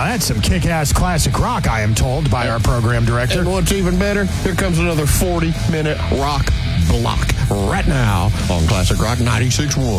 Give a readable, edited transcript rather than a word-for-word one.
Now, that's some kick-ass classic rock, I am told, by our program director. And what's even better, here comes another 40-minute rock block right now on Classic Rock 96.1.